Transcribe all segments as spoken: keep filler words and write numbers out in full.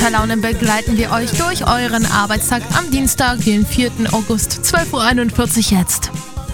guter Laune begleiten wir euch durch euren Arbeitstag am Dienstag, den vierten August, zwölf Uhr einundvierzig jetzt.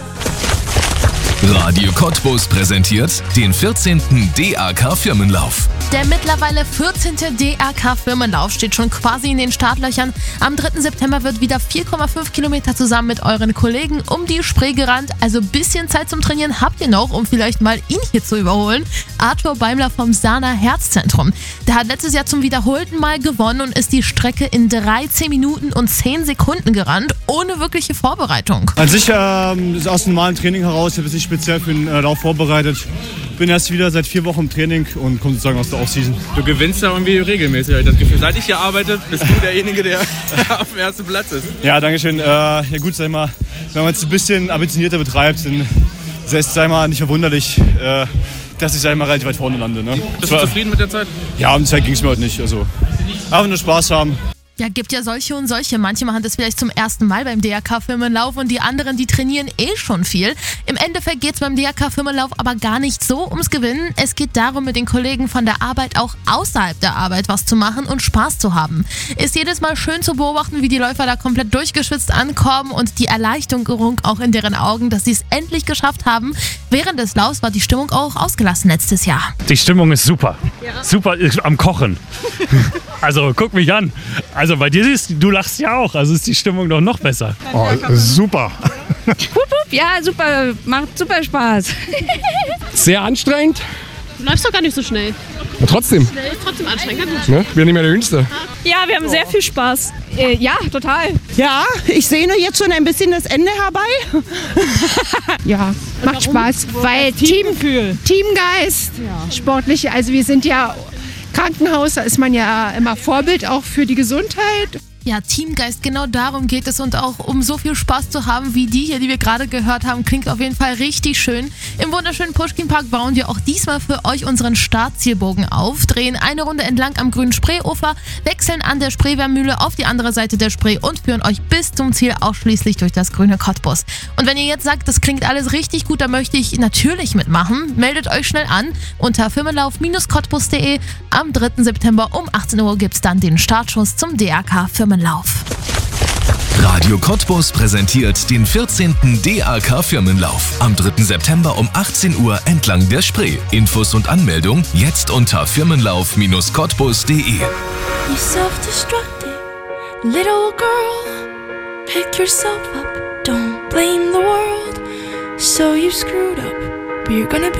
Radio Cottbus präsentiert den vierzehnten D A K-Firmenlauf. Der mittlerweile vierzehnte D A K-Firmenlauf steht schon quasi in den Startlöchern. Am dritten September wird wieder vier Komma fünf Kilometer zusammen mit euren Kollegen um die Spree gerannt. Also ein bisschen Zeit zum Trainieren habt ihr noch, um vielleicht mal ihn hier zu überholen. Arthur Beimler vom Sana Herzzentrum. Der hat letztes Jahr zum wiederholten Mal gewonnen und ist die Strecke in dreizehn Minuten und zehn Sekunden gerannt, ohne wirkliche Vorbereitung. An sich ähm, ist aus dem normalen Training heraus, ich habe mich speziell für den äh, Lauf vorbereitet. Bin erst wieder seit vier Wochen im Training und komme sozusagen aus der Offseason. Du gewinnst ja irgendwie regelmäßig, habe ich das Gefühl. Seit ich hier arbeite, bist du derjenige, der auf dem ersten Platz ist. Ja, danke schön. Äh, ja gut, sag mal, wenn man es ein bisschen ambitionierter betreibt, dann ist es sag mal, nicht verwunderlich, äh, dass ich sag mal, relativ weit vorne lande. Ne? Bist du zufrieden mit der Zeit? Ja, um die Zeit ging es mir heute nicht. Also, einfach nur Spaß haben. Ja, gibt ja solche und solche. Manche machen das vielleicht zum ersten Mal beim D A K-Firmenlauf und die anderen, die trainieren eh schon viel. Im Endeffekt geht es beim D A K-Firmenlauf aber gar nicht so ums Gewinnen. Es geht darum, mit den Kollegen von der Arbeit auch außerhalb der Arbeit was zu machen und Spaß zu haben. Ist jedes Mal schön zu beobachten, wie die Läufer da komplett durchgeschwitzt ankommen und die Erleichterung auch in deren Augen, dass sie es endlich geschafft haben. Während des Laufs war die Stimmung auch ausgelassen letztes Jahr. Die Stimmung ist super. Ja. Super ist am Kochen. Also guck mich an. Also bei dir siehst du, lachst ja auch, also ist die Stimmung doch noch besser. Oh, super. Ja, super, macht super Spaß. Sehr anstrengend. Du läufst doch gar nicht so schnell. Ja, trotzdem. Schnell ist trotzdem anstrengend. Gut. Ne? Wir sind nicht mehr der Jüngste. Ja, wir haben sehr viel Spaß. Äh, ja, total. Ja, ich sehne jetzt schon ein bisschen das Ende herbei. Ja, macht Spaß. Weil Teamgefühl. Teamgeist, ja. Sportlich, also wir sind ja Krankenhaus, da ist man ja immer Vorbild auch für die Gesundheit. Ja, Teamgeist, genau darum geht es und auch um so viel Spaß zu haben wie die hier, die wir gerade gehört haben, klingt auf jeden Fall richtig schön. Im wunderschönen Puschkin-Park bauen wir auch diesmal für euch unseren Startzielbogen auf, drehen eine Runde entlang am grünen Spreeufer, wechseln an der Spreewehrmühle auf die andere Seite der Spree und führen euch bis zum Ziel ausschließlich durch das grüne Cottbus. Und wenn ihr jetzt sagt, das klingt alles richtig gut, dann möchte ich natürlich mitmachen, meldet euch schnell an unter firmenlauf Bindestrich cottbus punkt de. Am dritten September um achtzehn Uhr gibt es dann den Startschuss zum D A K-Firmenlauf. Radio Cottbus präsentiert den vierzehnten D A K-Firmenlauf. Am dritten September um achtzehn Uhr entlang der Spree. Infos und Anmeldung jetzt unter firmenlauf Bindestrich cottbus punkt de. You self-destructed little girl, pick yourself up, don't blame the world. So you screwed up, but you're gonna be